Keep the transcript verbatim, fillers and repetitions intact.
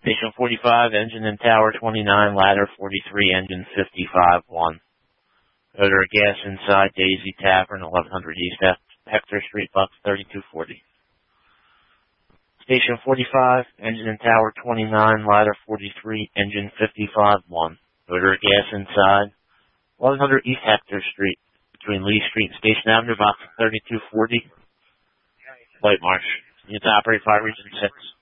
Station forty-five, engine and tower twenty-nine, ladder forty-three, engine fifty-five one. Odor of gas inside Daisy Tavern, eleven hundred East Hector Street, Bucks thirty-two forty. Station forty-five, engine and tower twenty-nine, ladder forty-three, engine fifty-five one. Odor of gas inside eleven hundred East Hector Street, between Lee Street and Station Avenue, Box thirty-two forty. White Marsh. Units operate fire region six.